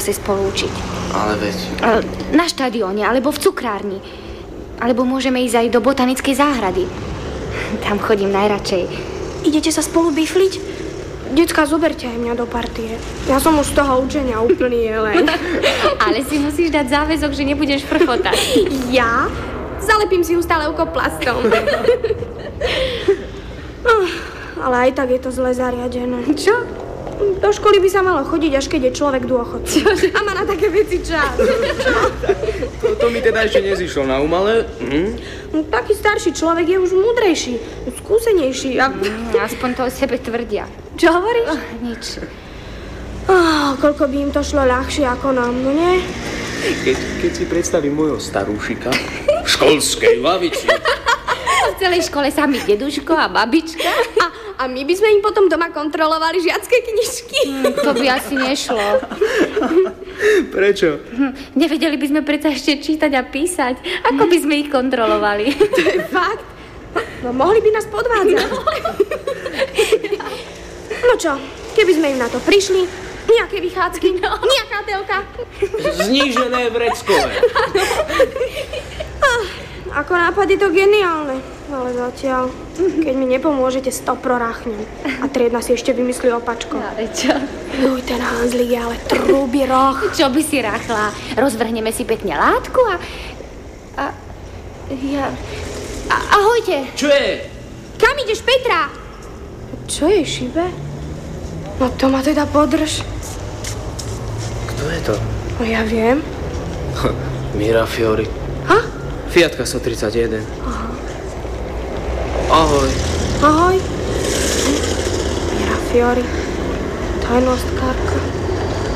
zase spolu učiť. Ale veď... Na štadióne, alebo v cukrárni. Alebo môžeme ísť aj do botanickej záhrady. Tam chodím najradšej. Idete sa spolu bifliť? Decka, zoberte aj mňa do partie. Ja som už z toho učenia úplný jeleň. Ale si musíš dať záväzok, že nebudeš frfotať. Ja? Zalepím si ju stále plastom. Ale aj tak je to zle zariadené. Čo? Do školy by sa malo chodiť, až keď je človek dôchodca. A má na také veci čas. To mi teda ešte nezišlo na ale... No, taký starší človek je už múdrejší, skúsenejší. Aspoň to o sebe tvrdia. Čo hovoríš? Nič. Koľko by im to šlo ľahšie ako nám, no nie? Keď si predstavím môjho starúšika v školskej lavici. V celej škole sami deduško a babička. A my by sme im potom doma kontrolovali žiacké knižky. To by asi nešlo. Prečo? Nevedeli by sme predsa ešte čítať a písať. Ako by sme ich kontrolovali? To je fakt. No, mohli by nás podvádzať. No čo, keby sme im na to prišli, nejaké vychádzky, nejaká telka. Znížené vreckové. Ako nápad je to geniálne, ale zatiaľ, keď mi nepomôžete, 100 proráchnem. A triedna si ešte vymyslí opačko. Ale čo? Uj, ten Hanzlík je ale trúby roh. Čo by si rachla? Rozvrhneme si pekne látku ahojte. Čo je? Kam ideš, Petra? Čo je, šibe? No to ma teda podrž. Kto je to? No ja viem. Mira Fiori. Ha? Fiatka 131. Aha. Ahoj. Ahoj. Mira Fiori. Tajnostkárka.